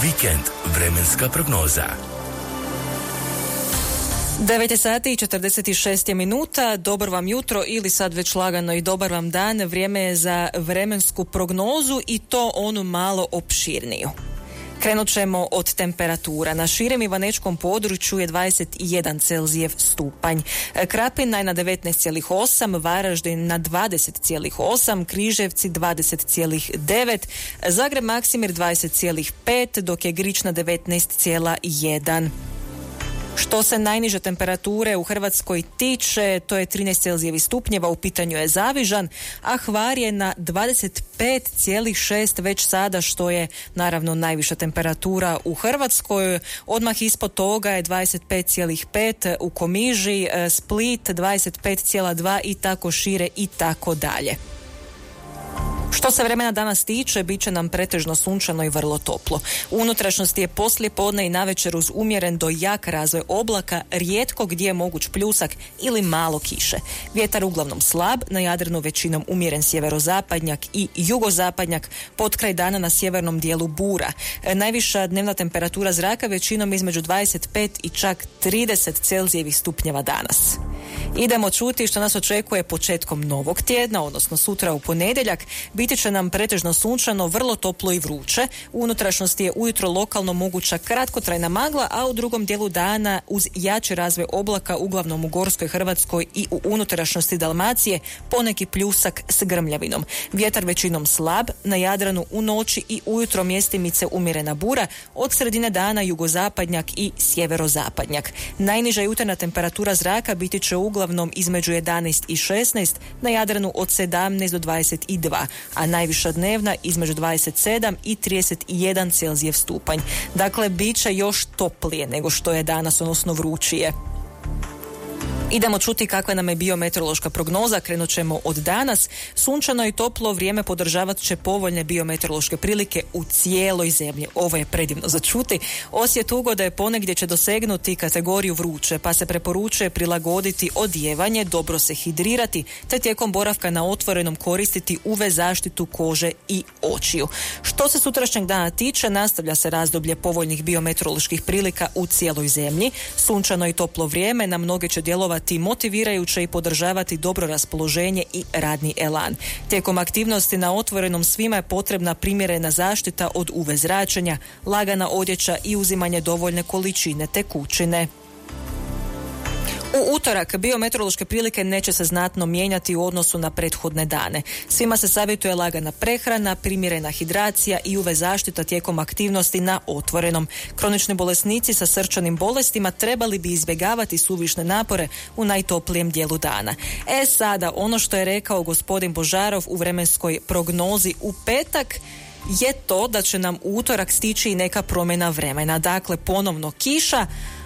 Vikend vremenska prognoza. 9 sati i 46 minuta, dobar vam jutro ili sad već lagano i dobar vam dan, vrijeme je za vremensku prognozu i to onu malo opširniju. Krenut ćemo od temperatura. Na širem ivanečkom području je 21 Celzijev stupanj. Krapina je na 19,8, Varaždin na 20,8, Križevci 20,9, Zagreb Maksimir 20,5, dok je Grič na 19,1. Što se najniže temperature u Hrvatskoj tiče, to je 13 Celzijevih stupnjeva, u pitanju je Zavižan, a Hvar je na 25,6 već sada, što je naravno najviša temperatura u Hrvatskoj. Odmah ispod toga je 25,5 u Komiži, Split 25,2 i tako šire i tako dalje. Što se vremena danas tiče, bit će nam pretežno sunčano i vrlo toplo. U unutrašnjosti je poslijepodne i navečer uz umjeren do jak razvoj oblaka, rijetko gdje je moguć pljusak ili malo kiše. Vjetar uglavnom slab, na Jadranu većinom umjeren sjeverozapadnjak i jugozapadnjak, potkraj dana na sjevernom dijelu bura. Najviša dnevna temperatura zraka većinom između 25 i čak 30 Celzijevih stupnjeva danas. Idemo čuti što nas očekuje početkom novog tjedna, odnosno sutra u ponedjeljak. Biti će nam pretežno sunčano, vrlo toplo i vruće. U unutrašnjosti je ujutro lokalno moguća kratkotrajna magla, a u drugom dijelu dana uz jači razvoj oblaka, uglavnom u Gorskoj Hrvatskoj i u unutrašnjosti Dalmacije, poneki pljusak s grmljavinom. Vjetar većinom slab, na Jadranu u noći i ujutro mjestimice umjerena bura, od sredine dana jugozapadnjak i sjeverozapadnjak. Najniža jutarnja temperatura zraka biti će uglavnom između 11 i 16, na Jadranu od 17 do 22, a najviša dnevna između 27 i 31 Celzijev stupanj. Dakle, bit će još toplije nego što je danas, odnosno vrućije. Idemo čuti kakva nam je biometeorološka prognoza. Krenut ćemo od danas. Sunčano i toplo vrijeme podržavat će povoljne biometeorološke prilike u cijeloj zemlji. Ovo je predivno za čuti. Osjet ugode ponegdje će dosegnuti kategoriju vruće, pa se preporučuje prilagoditi odijevanje, dobro se hidrirati, te tijekom boravka na otvorenom koristiti UV zaštitu kože i očiju. Što se sutrašnjeg dana tiče, nastavlja se razdoblje povoljnih biometeoroloških prilika u cijeloj zemlji. Sunčano i toplo vrijeme na mnoge će djelovati motivirajuće i podržavati dobro raspoloženje i radni elan. Tijekom aktivnosti na otvorenom svima je potrebna primjerena zaštita od UV zračenja, lagana odjeća i uzimanje dovoljne količine tekućine. U utorak biometeorološke prilike neće se znatno mijenjati u odnosu na prethodne dane. Svima se savjetuje lagana prehrana, primjerena hidracija i UV zaštita tijekom aktivnosti na otvorenom. Kronični bolesnici sa srčanim bolestima trebali bi izbjegavati suvišne napore u najtoplijem dijelu dana. Sada, ono što je rekao gospodin Božarov u vremenskoj prognozi u petak je to da će nam u utorak stići i neka promjena vremena. Dakle, ponovno kiša,